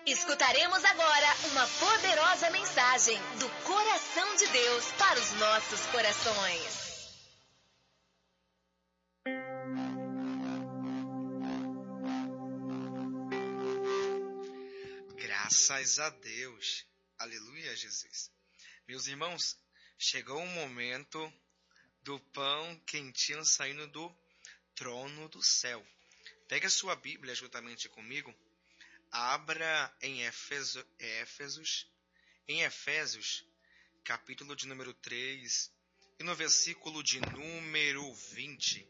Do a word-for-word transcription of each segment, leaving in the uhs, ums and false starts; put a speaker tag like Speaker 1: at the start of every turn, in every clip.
Speaker 1: Escutaremos agora uma poderosa mensagem do coração de Deus para os nossos corações.
Speaker 2: Graças a Deus. Aleluia, Jesus. Meus irmãos, chegou o momento do pão quentinho saindo do trono do céu. Pega a sua Bíblia juntamente comigo. Abra em Éfeso, Éfesos, em Efésios, capítulo de número três, e no versículo de número vinte.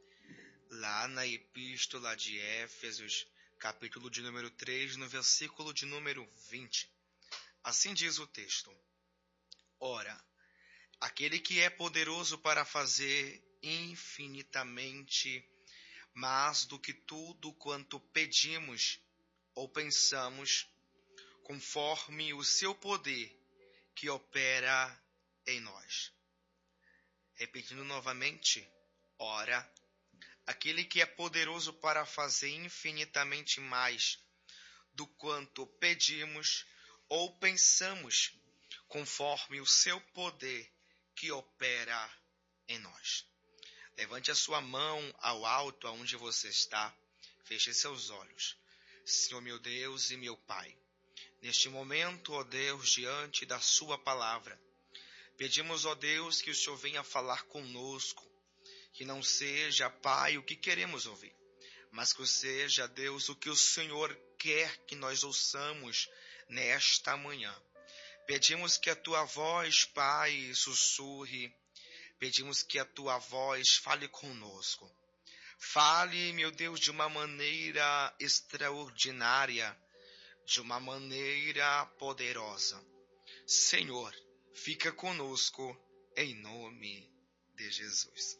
Speaker 2: Lá na epístola de Éfesos, capítulo de número três, no versículo de número vinte. Assim diz o texto: Ora, aquele que é poderoso para fazer infinitamente mais do que tudo quanto pedimos ou pensamos, conforme o seu poder que opera em nós. Repetindo novamente, ora, aquele que é poderoso para fazer infinitamente mais do quanto pedimos ou pensamos, conforme o seu poder que opera em nós. Levante a sua mão ao alto aonde você está, feche seus olhos. Senhor meu Deus e meu Pai, neste momento, ó Deus, diante da sua palavra, pedimos, ó Deus, que o Senhor venha falar conosco, que não seja, Pai, o que queremos ouvir, mas que seja, Deus, o que o Senhor quer que nós ouçamos nesta manhã. Pedimos que a tua voz, Pai, sussurre, pedimos que a tua voz fale conosco. Fale, meu Deus, de uma maneira extraordinária, de uma maneira poderosa. Senhor, fica conosco em nome de Jesus.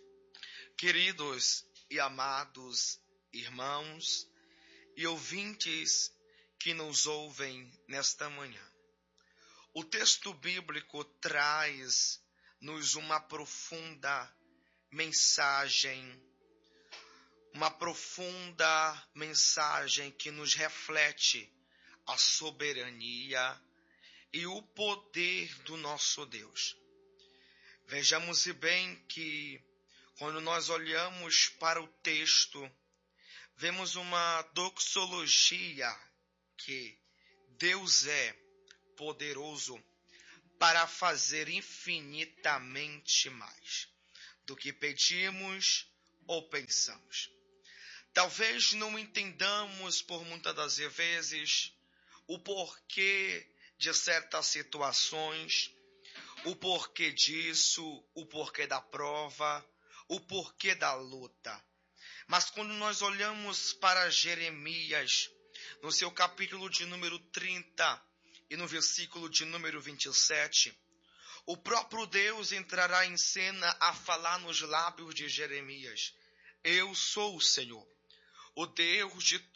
Speaker 2: Queridos e amados irmãos e ouvintes que nos ouvem nesta manhã, o texto bíblico traz-nos uma profunda mensagem, uma profunda mensagem que nos reflete a soberania e o poder do nosso Deus. Vejamos bem que quando nós olhamos para o texto, vemos uma doxologia que Deus é poderoso para fazer infinitamente mais do que pedimos ou pensamos. Talvez não entendamos por muitas das vezes o porquê de certas situações, o porquê disso, o porquê da prova, o porquê da luta. Mas quando nós olhamos para Jeremias, no seu capítulo de número trinta e no versículo de número vinte e sete, o próprio Deus entrará em cena a falar nos lábios de Jeremias: Eu sou o Senhor, o Deus de